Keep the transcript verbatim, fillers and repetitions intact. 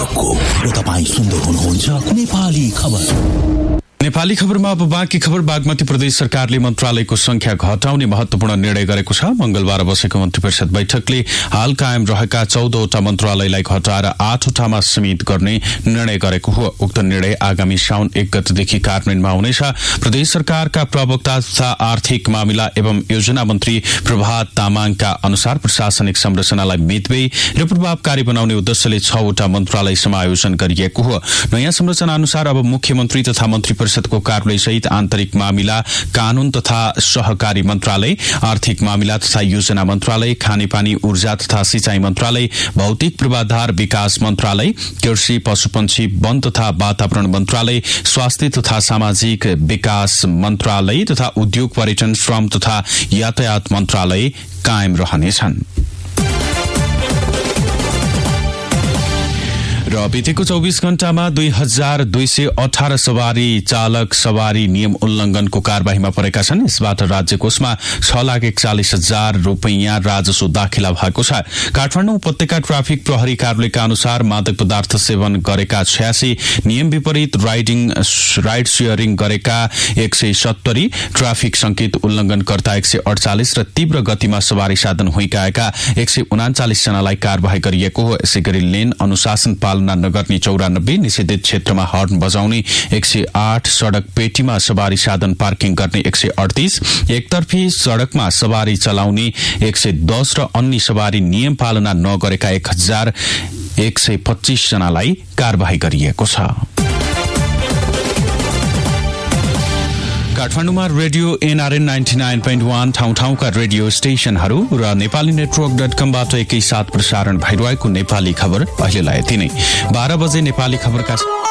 अर्को र तपाईँ सुन्दै हुनुहुन्छ नेपाली खबर। नेपाली खबरमा अब बाँकी खबर। बागमती प्रदेश सरकारले मन्त्रालयको संख्या घटाउने महत्वपूर्ण निर्णय गरेको छ। मंगलबार बसेको मन्त्री परिषद बैठकले हाल कायम रहेका चौधवटा मन्त्रालयलाई घटाएर आठवटामा सीमित गर्ने निर्णय गरेको हो। उक्त निर्णय आगामी साउन एक गतेदेखि कार्यान्वयनमा हुनेछ। प्रदेश सरकारका प्रवक्ता तथा आर्थिक मामिला एवं योजना मन्त्री प्रभात तामाङका अनुसार प्रशासनिक संरचनालाई मितव्ययी र प्रभावकारी बनाउने उद्देश्यले छवटा मन्त्रालय समायोजन गरिएको हो। नयाँ संरचना अनुसार अब मुख्यमन्त्री तथा मन्त्री परिषदको कार्यालय सहित आन्तरिक मामिला, कानून तथा सहकारी मन्त्रालय, आर्थिक मामिला तथा योजना मन्त्रालय, खानेपानी ऊर्जा तथा सिंचाई मन्त्रालय, भौतिक पूर्वाधार विकास मन्त्रालय, कृषि पशुपन्छी वन तथा वातावरण मन्त्रालय, स्वास्थ्य तथा सामाजिक विकास मन्त्रालय तथा उद्योग पर्यटन श्रम तथा यातायात मन्त्रालय कायम रहनेछन्। र बितेको चौबीस घण्टामा दुई हजार दुई सय अठार सवारी चालक सवारी नियम उल्लंघनको कार्यवाहीमा परेका छन्। यसबाट राज्य कोषमा छ लाख एकचालिस हजार रूपियाँ राजस्व दाखिला भएको छ। काठमाडौँ उपत्यका ट्राफिक प्रहरी कार्यालयका अनुसार मादक पदार्थ सेवन गरेका छयासी, नियम विपरीत राइडिङ राइड शेयरिङ गरेका एक सय सत्तरी, ट्राफिक संकेत उल्लंघनकर्ता एक सय अडचालिस र तीव्र गतिमा सवारी साधन हुइकाएका एक सय उनाचालिस जनालाई कार्यवाही गरिएको हो। यसै गरी लेन अनुशासन पालना नगर्ने चौरानब्बे, निषेधित क्षेत्रमा हर्न बजाउने एक सय आठ, सड़क पेटीमा सवारी साधन पार्किङ गर्ने एक सय अडतीस, एकतर्फी सड़कमा सवारी चलाउने एक सय दस र अन्य सवारी नियम पालना नगरेका एक हजार एक सय पच्चीस जनालाई कार्यवाही गरिएको छ। काठमाडौँमा radio NRN ninety nine point one ठाउँ ठाउँका रेडियो स्टेशनहरू र नेपाली नेटवर्क डट कमबाट एकैसाथ प्रसारण भइरहेको नेपाली खबर अहिलेलाई यति नै। बाह्र बजे नेपाली खबरका